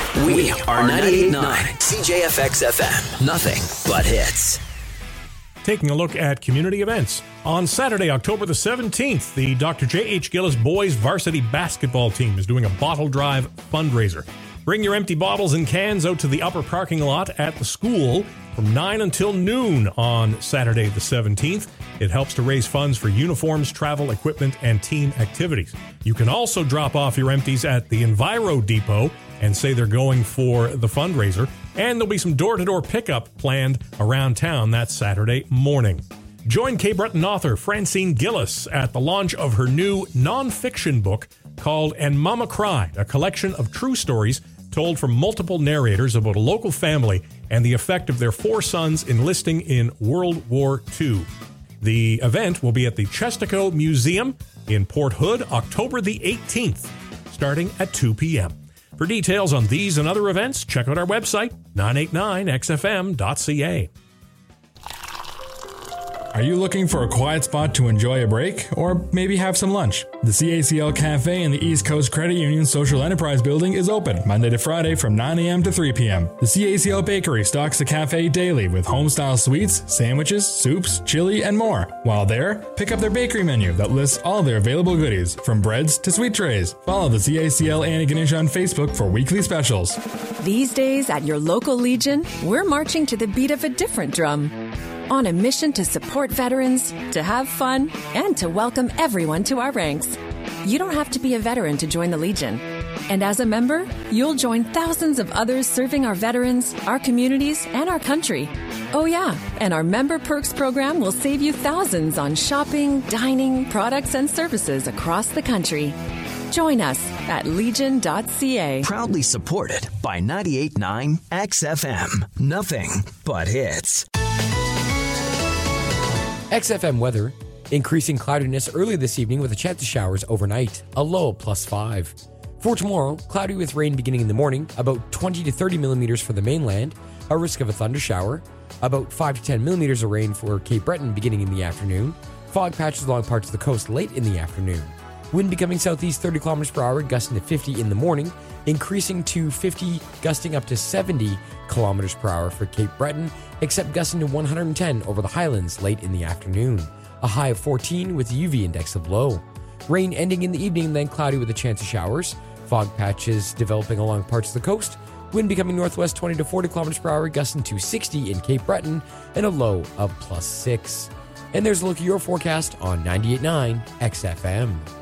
We are 98.9 CJFX FM. Nothing but hits. Taking a look at community events. On Saturday, October the 17th, the Dr. J.H. Gillis boys varsity basketball team is doing a bottle drive fundraiser. Bring your empty bottles and cans out to the upper parking lot at the school from 9 until noon on Saturday the 17th. It helps to raise funds for uniforms, travel, equipment, and team activities. You can also drop off your empties at the Enviro Depot and say they're going for the fundraiser. And there'll be some door-to-door pickup planned around town that Saturday morning. Join Cape Breton author Francine Gillis at the launch of her new nonfiction book called And Mama Cried, a collection of true stories told from multiple narrators about a local family and the effect of their 4 sons enlisting in World War II. The event will be at the Chestico Museum in Port Hood, October the 18th, starting at 2 p.m. For details on these and other events, check out our website, 989xfm.ca. Are you looking for a quiet spot to enjoy a break or maybe have some lunch? The CACL Cafe in the East Coast Credit Union Social Enterprise Building is open Monday to Friday from 9 a.m. to 3 p.m. The CACL Bakery stocks the cafe daily with home-style sweets, sandwiches, soups, chili, and more. While there, pick up their bakery menu that lists all their available goodies, from breads to sweet trays. Follow the CACL Annie Ganesh on Facebook for weekly specials. These days at your local Legion, we're marching to the beat of a different drum. On a mission to support veterans, to have fun, and to welcome everyone to our ranks. You don't have to be a veteran to join the Legion. And as a member, you'll join thousands of others serving our veterans, our communities, and our country. Oh yeah, and our Member Perks program will save you thousands on shopping, dining, products, and services across the country. Join us at legion.ca. Proudly supported by 98.9 XFM. Nothing but hits. XFM weather, increasing cloudiness early this evening with a chance of showers overnight, a low of +5. For tomorrow, cloudy with rain beginning in the morning, about 20 to 30 millimeters for the mainland, a risk of a thunder shower, about 5 to 10 millimeters of rain for Cape Breton beginning in the afternoon, fog patches along parts of the coast late in the afternoon. Wind becoming southeast 30 kilometers per hour, gusting to 50 in the morning, increasing to 50, gusting up to 70 kilometers per hour for Cape Breton, except gusting to 110 over the Highlands late in the afternoon. A high of 14 with the UV index of low. Rain ending in the evening, then cloudy with a chance of showers. Fog patches developing along parts of the coast. Wind becoming northwest 20 to 40 kilometers per hour, gusting to 60 in Cape Breton, and a low of +6. And there's a look at your forecast on 98.9 XFM.